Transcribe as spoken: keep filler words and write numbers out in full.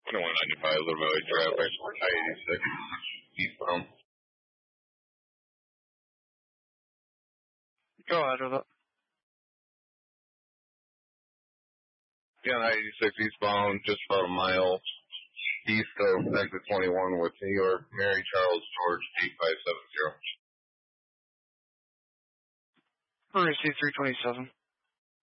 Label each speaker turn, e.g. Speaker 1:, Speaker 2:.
Speaker 1: twenty-one ninety-five, a little bit of traffic, I eighty-six, eastbound.
Speaker 2: Go ahead with it.
Speaker 1: Yeah, I eighty-six eastbound, just about a mile east of exit twenty-one with New York, Mary Charles George, eight five seven zero.
Speaker 2: Receive three twenty-seven.